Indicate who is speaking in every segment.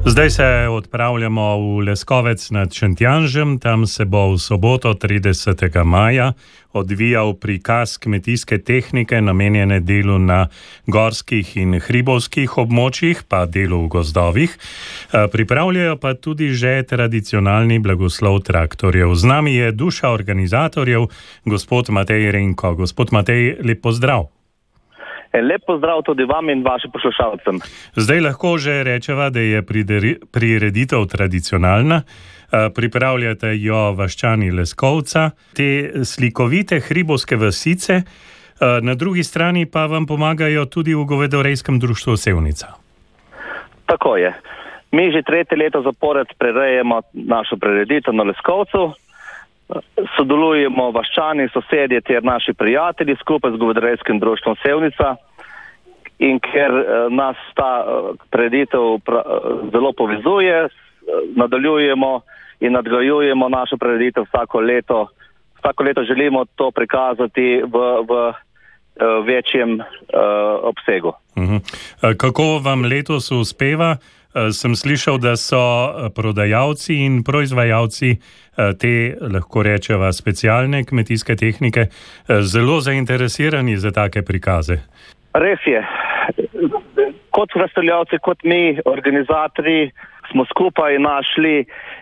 Speaker 1: Zdaj se odpravljamo v Leskovec nad Šentjanžem, tam se bo v soboto 30. maja odvijal prikaz kmetijske tehnike namenjene delu na gorskih in hribovskih območjih, pa delu v gozdovih. Pripravljajo pa tudi že tradicionalni blagoslov traktorjev. Z nami je duša organizatorjev, gospod Matej Renko. Gospod Matej, lep pozdrav.
Speaker 2: Lep pozdrav tudi vam in vašim poslušalcem.
Speaker 1: Zdaj lahko že rečeva, da je prireditev tradicionalna. Pripravljate jo vaščani Leskovca, te slikovite hribovske vasice, na drugi strani pa vam pomagajo tudi v govedorejskem društvu Sevnica.
Speaker 2: Tako je. Mi že 3. leto zapored prirejamo našo prireditev na Leskovcu. Sodelujemo vaščani, sosedje ter naši prijatelji skupaj z govedorejskim društvom Sevnica. In ker nas ta prireditev zelo povezuje, nadaljujemo in nadgrajujemo našo prireditev vsako leto. Vsako leto želimo to prikazati v večjem obsegu.
Speaker 1: Kako vam letos uspeva? Sem slišal, da so prodajalci in proizvajalci te, lahko rečeva, specialne kmetijske tehnike zelo zainteresirani za take prikaze.
Speaker 2: Res je. Kot razstavljavci, kot mi, organizatorji, smo skupaj našli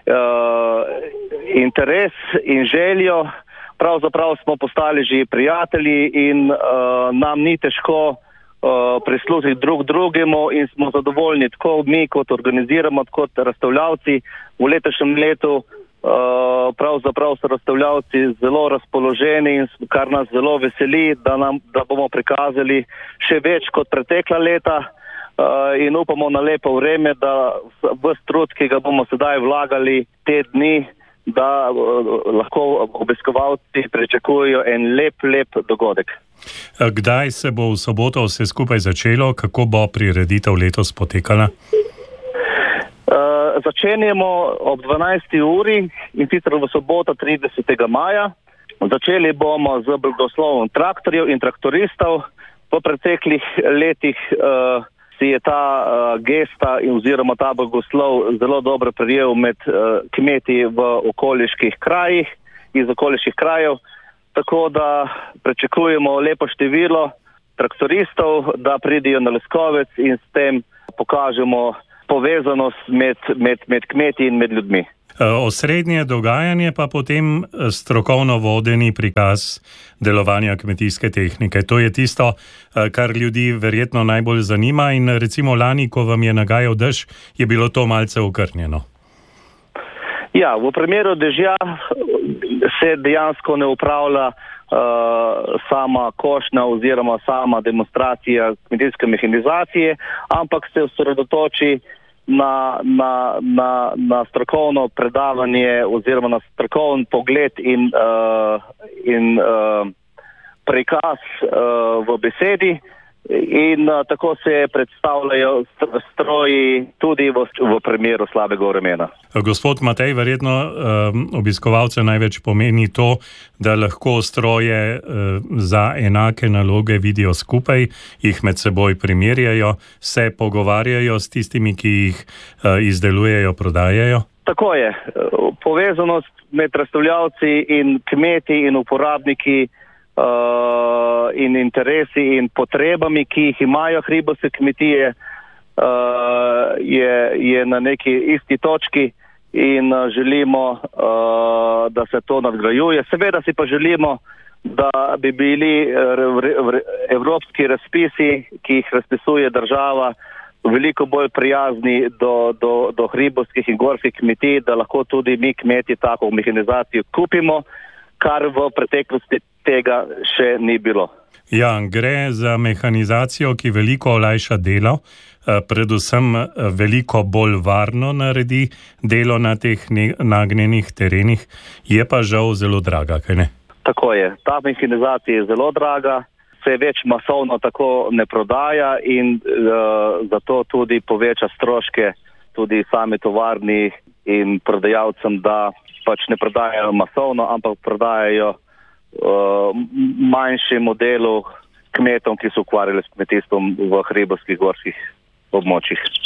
Speaker 2: interes in željo. Pravzaprav smo postali že prijatelji in nam ni težko prisluhniti drug drugemu in smo zadovoljni tako mi, kot organiziramo, kot razstavljavci. V letošnjem letu pravzaprav so razstavljavci zelo razpoloženi in kar nas zelo veseli, da bomo prikazali še več kot pretekla leta in upamo na lepo vreme, da ves trud, ki ga bomo sedaj vlagali te dni, da lahko obiskovalci pričakujejo en lep dogodek.
Speaker 1: Kdaj se bo v soboto vse skupaj začelo? Kako bo prireditev letos potekala?
Speaker 2: Začenjamo ob 12. uri in sicer v soboto 30. maja. Začeli bomo z blagoslovom traktorjev in traktoristov. Po preteklih letih si je ta gesta oziroma ta blagoslov zelo dobro prijel med kmeti v okoliških krajih, iz okoliških krajev. Tako da pričakujemo lepo število traktoristov, da pridejo na Leskovec in s tem pokažemo povezanost med kmeti in med ljudmi.
Speaker 1: Osrednje dogajanje pa potem strokovno vodeni prikaz delovanja kmetijske tehnike. To je tisto, kar ljudi verjetno najbolj zanima in recimo lani, ko vam je nagajal dež, je bilo to malce okrnjeno.
Speaker 2: Ja, v primeru dežja se dejansko ne upravlja sama košnja oziroma sama demonstracija kmetijske mehanizacije, ampak se osredotoči na strokovno predavanje oziroma na strokoven pogled in prikaz v besedi. In tako se predstavljajo stroji tudi v primeru slabega vremena.
Speaker 1: Gospod Matej, verjetno obiskovalce največ pomeni to, da lahko stroje za enake naloge vidijo skupaj, jih med seboj primerjajo, se pogovarjajo s tistimi, ki jih izdelujejo, prodajajo.
Speaker 2: Tako je. Povezanost med razstavljavci in kmeti in uporabniki in interesi in potrebami, ki jih imajo hribovske kmetije, je na neki isti točki in želimo, da se to nadgrajuje. Seveda si pa želimo, da bi bili evropski razpisi, ki jih razpisuje država, veliko bolj prijazni do hribovskih in gorskih kmetij, da lahko tudi mi kmeti tako mehanizacijo kupimo, kar v preteklosti tega še ni bilo.
Speaker 1: Ja, gre za mehanizacijo, ki veliko olajša delo, predvsem veliko bolj varno naredi delo na teh nagnjenih terenih, je pa žal zelo draga, kaj ne?
Speaker 2: Tako je. Ta mehanizacija je zelo draga, se več masovno tako ne prodaja in zato tudi poveča stroške tudi sami tovarni in prodajalcem, da pač ne prodajajo masovno, ampak prodajajo manjšemu delu kmetom, ki so ukvarjali s kmetijstvom v hribovskih gorskih območjih.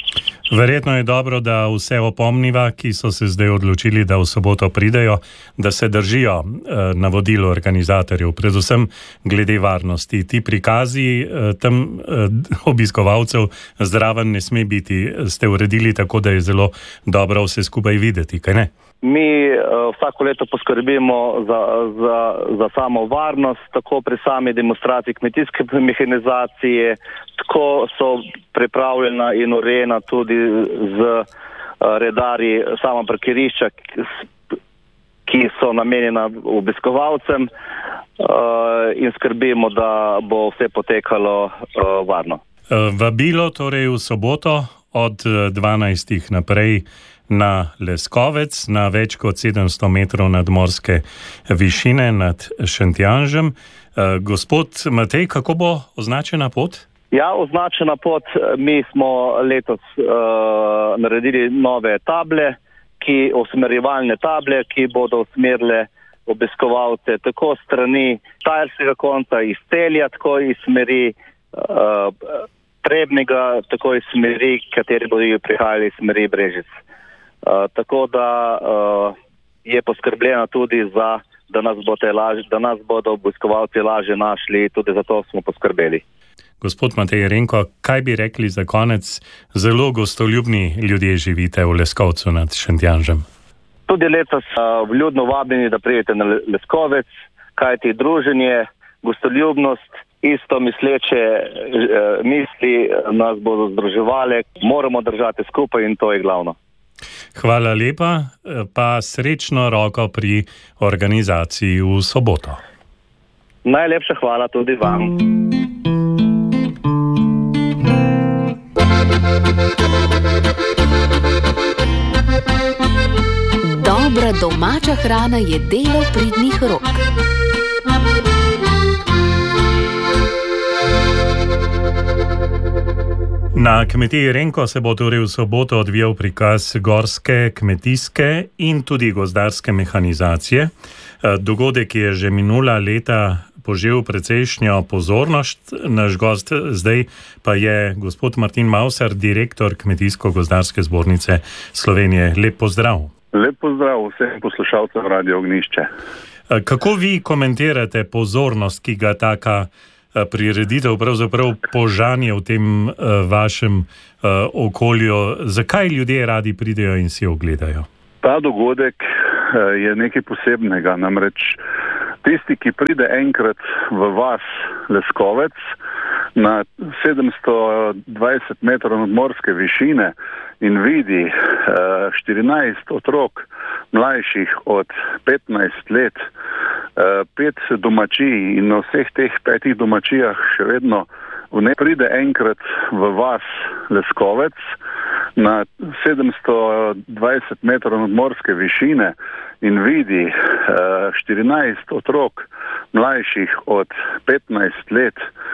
Speaker 1: Verjetno je dobro, da vse opomniva, ki so se zdaj odločili, da v soboto pridejo, da se držijo navodil organizatorjev, predvsem glede varnosti. Ti prikazi tam obiskovalcev zraven ne sme biti. Ste uredili tako, da je zelo dobro vse skupaj videti, kaj ne?
Speaker 2: Mi vsako leto poskrbimo za samo varnost, tako pri sami demonstraciji kmetijske mehanizacije, tako so pripravljena in urejena tudi z redarji sama parkirišča, ki so namenjena obiskovalcem in skrbimo, da bo vse potekalo varno.
Speaker 1: Vabilo torej v soboto od 12. naprej na Leskovec, na več kot 700 metrov nadmorske višine nad Šentjanžem. Gospod Matej, kako bo označena pot?
Speaker 2: Ja, označena pot, mi smo letos naredili nove table, usmerjevalne table, ki bodo usmerile obiskovalce tako strani štajerskega konca iz Celja, tako iz smeri Trebnjega, tako iz smeri, kateri bodo prihajali iz smeri Brežic. Tako da je poskrbljeno tudi za, da nas bodo obiskovalci lažje našli, tudi za to smo poskrbeli.
Speaker 3: Gospod Matej Renko, kaj bi rekli za konec? Zelo gostoljubni ljudje živite v Leskovcu nad Šentjanžem.
Speaker 2: Tudi letos vljudno vabljeni, da pridete na Leskovec, kajti druženje, gostoljubnost, isto misleče misli nas bodo združevale, moramo držati skupaj in to je glavno.
Speaker 3: Hvala lepa, pa srečno roko pri organizaciji v soboto.
Speaker 2: Najlepša hvala tudi vam.
Speaker 4: Dobra domača hrana je delo pridnih rok.
Speaker 3: Na kmetiji Renko se bo torej v soboto odvijal prikaz gorske, kmetijske in tudi gozdarske mehanizacije. Dogodek je že minula leta požel precejšnjo pozornost. Naš gost zdaj pa je gospod Martin Mausar, direktor Kmetijsko-gozdarske zbornice Slovenije. Lep pozdrav.
Speaker 5: Lep pozdrav vsem poslušalcem Radio Ognjišče.
Speaker 3: Kako vi komentirate pozornost, ki ga taka prireditev pravzaprav požanje v tem vašem okolju? Zakaj ljudje radi pridejo in si ogledajo?
Speaker 5: Ta dogodek je nekaj posebnega, namreč tisti, ki pride enkrat v vas Leskovec na 720 metrov nadmorske višine in vidi 14 otrok mlajših od 15 let, 5 domačij in na vseh teh 5 domačijah še vedno ne pride enkrat v vas Leskovec na 720 metrov nadmorske višine in vidi 14 otrok mlajših od 15 let,